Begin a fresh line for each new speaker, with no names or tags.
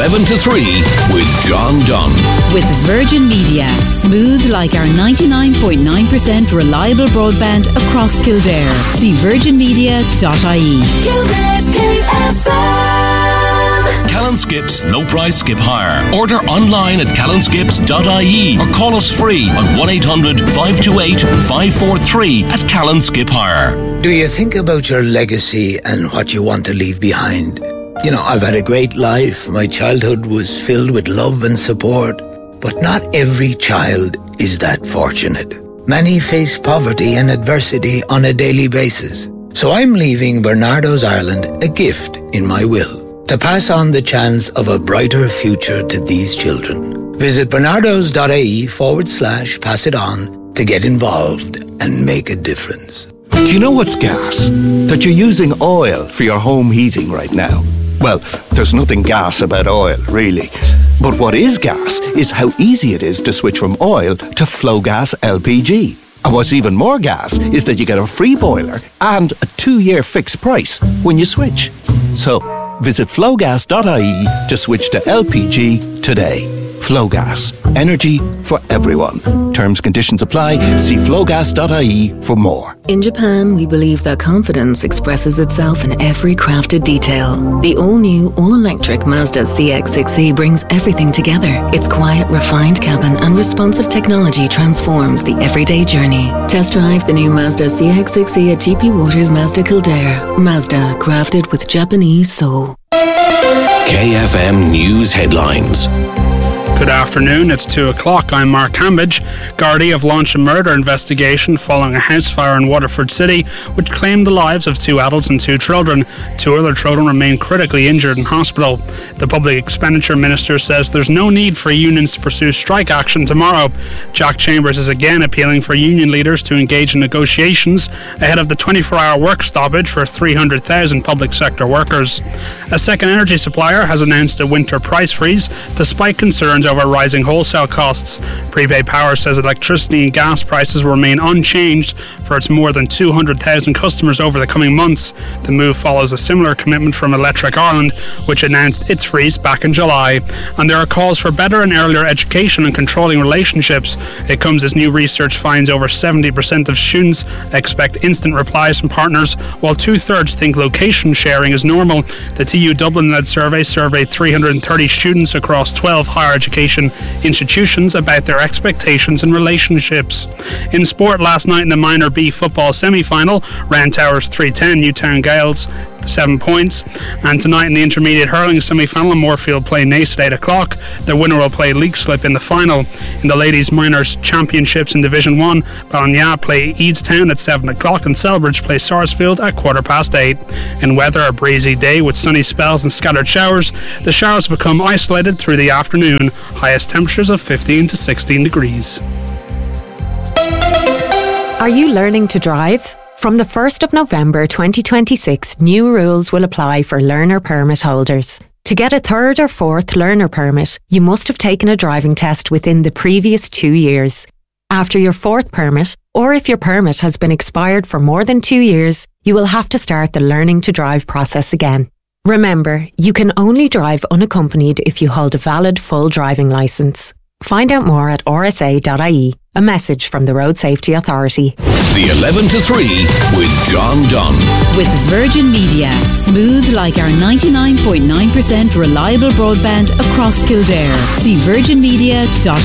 11 to 3 with John Dunn.
With Virgin Media, smooth like our 99.9% reliable broadband across Kildare. See virginmedia.ie.
Kildare's KFM.
Callan Skips No Price Skip Hire. Order online at callanskips.ie or call us free on 1-800-528-543 at Callan Skip Hire.
Do you think about your legacy and what you want to leave behind? You know, I've had a great life. My childhood was filled with love and support. But not every child is that fortunate. Many face poverty and adversity on a daily basis. So I'm leaving Bernardo's Ireland a gift in my will to pass on the chance of a brighter future to these children. Visit bernardos.ie/pass it on to get involved and make a difference.
Do you know what's gas? That you're using oil for your home heating right now. Well, there's nothing gas about oil, really. But what is gas is how easy it is to switch from oil to Flowgas LPG. And what's even more gas is that you get a free boiler and a 2-year fixed price when you switch. So, visit flowgas.ie to switch to LPG today. Flowgas. Energy for everyone. Terms, conditions apply. See flowgas.ie for more.
In Japan, we believe that confidence expresses itself in every crafted detail. The all-new, all-electric Mazda CX-6E brings everything together. Its quiet, refined cabin and responsive technology transforms the everyday journey. Test drive the new Mazda CX-6E at GP Waters Mazda Kildare. Mazda, crafted with Japanese soul.
KFM News Headlines.
Good afternoon, it's 2 o'clock. I'm Mark Hambidge. Gardaí have launched a murder investigation following a house fire in Waterford City, which claimed the lives of 2 adults and 2 children. 2 other children remain critically injured in hospital. The Public Expenditure Minister says there's no need for unions to pursue strike action tomorrow. Jack Chambers is again appealing for union leaders to engage in negotiations ahead of the 24-hour work stoppage for 300,000 public sector workers. A second energy supplier has announced a winter price freeze despite concerns over rising wholesale costs. Prepaid Power says electricity and gas prices will remain unchanged for its more than 200,000 customers over the coming months. The move follows a similar commitment from Electric Ireland, which announced its freeze back in July. And there are calls for better and earlier education and controlling relationships. It comes as new research finds over 70% of students expect instant replies from partners, while 2/3 think location sharing is normal. The TU Dublin-led survey surveyed 330 students across 12 higher education institutions about their expectations and relationships. In sport, last night in the Minor B football semi-final, Round Towers 310, Newtown Gales 7 points. And tonight in the intermediate hurling semi-final, Moorfield play Nace at 8 o'clock. The winner will play Leixlip in the final. In the Ladies Minors Championships in Division 1, Ballinagh play Eadstown at 7 o'clock and Selbridge play Sarsfield at 8:15. In weather, a breezy day with sunny spells and scattered showers. The showers become isolated through the afternoon. Highest temperatures of 15 to 16 degrees.
Are you learning to drive? From the 1st of November 2026, new rules will apply for learner permit holders. To get a 3rd or 4th learner permit, you must have taken a driving test within the previous 2 years. After your 4th permit, or if your permit has been expired for more than 2 years, you will have to start the learning to drive process again. Remember, you can only drive unaccompanied if you hold a valid full driving licence. Find out more at rsa.ie. A message from the Road Safety Authority.
The 11 to 3 with John Dunn.
With Virgin Media, smooth like our 99.9% reliable broadband across Kildare. See virginmedia.ie.